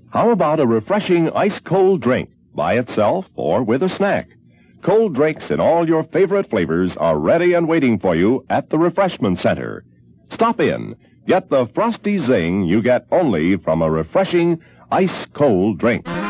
How about a refreshing ice-cold drink, by itself or with a snack? Cold drinks in all your favorite flavors are ready and waiting for you at the Refreshment Center. Stop in. Get the frosty zing you get only from a refreshing ice-cold drink.